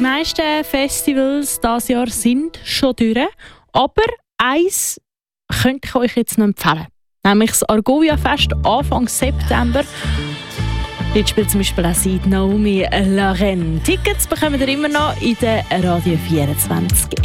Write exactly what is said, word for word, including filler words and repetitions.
Die meisten Festivals dieses Jahr sind schon durch, aber eins könnte ich euch jetzt noch empfehlen. Nämlich das Argovia-Fest Anfang September. Dort spielt zum Beispiel auch sie Naomi Laren. Tickets bekommt ihr immer noch in der Radio vierundzwanzig